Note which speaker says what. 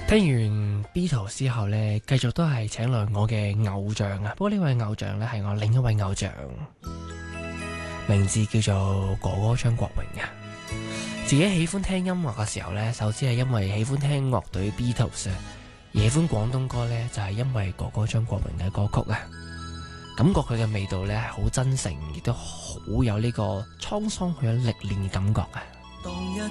Speaker 1: 聽完 Beatles 之後呢，繼續都係請來我嘅偶像啊！不過呢位偶像呢，係我另一位偶像，名字叫做哥哥張國榮啊！自己喜歡聽音樂嘅時候呢，首先係因為喜歡聽樂隊 Beatles 啊，而喜歡廣東歌呢，就係因為哥哥張國榮嘅歌曲啊！感覺佢嘅味道呢，係好真誠，亦都好有呢個滄桑、好有歷練嘅感覺啊！